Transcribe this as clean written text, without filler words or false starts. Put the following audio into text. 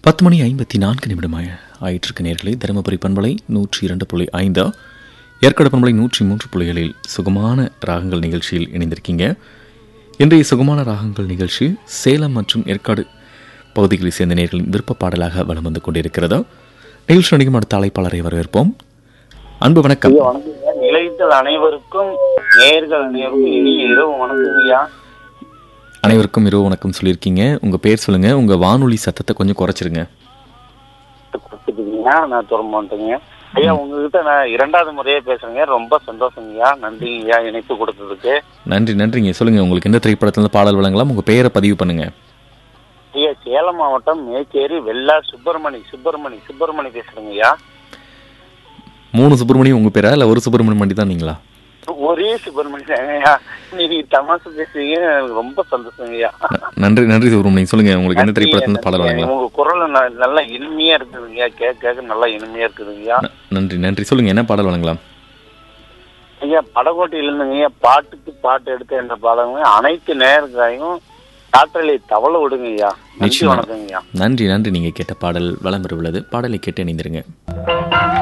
10:54 ஆயிற்றுக்கு நேர்களை தருமபுரி பண்பலை 102.5 ஏற்காடு பண்பலை 103.7 சுகமான ராகங்கள் நிகழ்ச்சியில் இணைந்திருக்கீங்க. இன்றைய சுகமான ராகங்கள் நிகழ்ச்சி சேலம் மற்றும் ஏற்காடு பகுதிகளில் சேர்ந்த நேர்களின் விருப்ப பாடலாக வலம் வந்து கொண்டிருக்கிறது. நிகழ்ச்சி நடிக்கும் அடுத்த அழைப்பாளரை வரவேற்போம். அன்பு வணக்கம். நிலையத்தில் அனைவருக்கும் நேயர்கள் அனைவருக்கும் இனிய இரவு வணக்கம்யா. அனைவருக்கும் இரவு வணக்கம் சொல்லியிருக்கீங்க. உங்க பேர் சொல்லுங்க. உங்க வானொலி சத்தத்தை கொஞ்சம் குறைச்சிருங்க. நான் தொடர்புங்க ஐயா. உங்ககிட்ட நான் இரண்டாவது முறையே பேசுறேங்க. ரொம்ப சந்தோஷங்கய்யா. நன்றிங்கய்யா இணைப்பு கொடுத்ததுக்கு. நன்றிங்க. சொல்லுங்க, உங்களுக்கு எந்த திரைப்படத்துல பாடல் வழங்கலாம்? உங்க பெயரை பதிவு பண்ணுங்க. ஐயா, சேலம் மாவட்டம் மேச்சேரி வெள்ளா சுப்பிரமணி பேசுறேங்கய்யா. 3 சுப்பிரமணியம் உங்க பேரா இல்ல ஒரு சுப்பிரமணியம் மட்டும் தான் நீங்களா? ஒரே சுப்பிரமணியா. நீங்க தமாசு பேசுறீங்க, ரொம்ப சந்தோஷங்கய்யா. நன்றி சுப்பிரமணியம். சொல்லுங்க, உங்களுக்கு எந்த திரைப்படத்துல பாடல் வழங்கலாம்? உங்க குரல் நல்லா இனிமையா இருக்குதுங்கய்யா. கேட்க நல்லா இனிமையா இருக்குதுங்கய்யா. நன்றி. சொல்லுங்க, என்ன பாடல் வழங்கலாம்? ஐயா, படகோட்டையில இருந்துங்கய்யா. பாட்டுக்கு பாட்டு எடுத்த என்ற பாடங்க அனைத்து நேரங்களையும் காற்றலை தவள விடுங்கய்யா. நன்றி, வணக்கங்கய்யா. நன்றி. நீங்க கேட்ட பாடல் வலம் பெற உள்ளது. பாடலை கேட்டு இணைந்திருங்க.